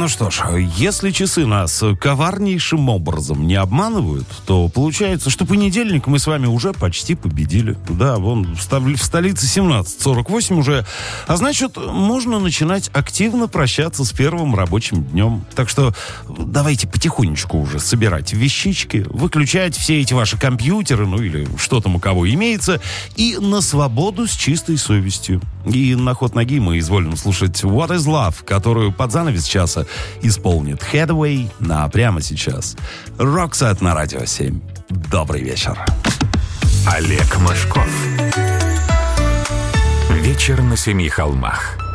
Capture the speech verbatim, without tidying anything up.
Ну что ж, если часы нас коварнейшим образом не обманывают, то получается, что понедельник мы с вами уже почти победили. Да, вон в, став... в столице семнадцать сорок восемь уже. А значит, можно начинать активно прощаться с первым рабочим днем. Так что давайте потихонечку уже собирать вещички, выключать все эти ваши компьютеры, ну или что там у кого имеется, и на свободу с чистой совестью. И на ход ноги мы изволим слушать What is Love, которую под занавес часа исполнит Hathaway на прямо сейчас. Roxette на Радио семь. Добрый вечер. Олег Мошков. Вечер на семи холмах.